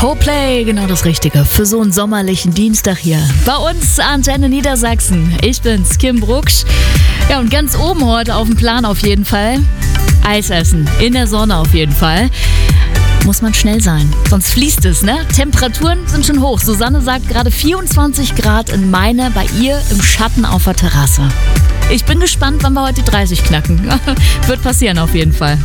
Coldplay, genau das Richtige für so einen sommerlichen Dienstag hier. Bei uns Antenne Niedersachsen. Ich bin's, Kim Brucksch. Ja, und ganz oben heute auf dem Plan auf jeden Fall Eis essen. In der Sonne auf jeden Fall. Muss man schnell sein, sonst fließt es, ne? Temperaturen sind schon hoch. Susanne sagt gerade 24 Grad in Meine, bei ihr im Schatten auf der Terrasse. Ich bin gespannt, wann wir heute die 30 knacken. Wird passieren auf jeden Fall.